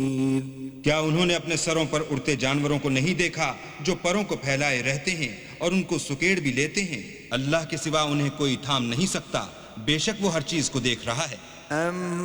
क्या उन्होंने अपने सरों पर उड़ते जानवरों को नहीं देखा जो परों को फैलाए रहते हैं और उनको सुकेड़ भी लेते हैं? अल्लाह के सिवा उन्हें कोई थाम नहीं सकता, बेशक वो हर चीज को देख रहा है।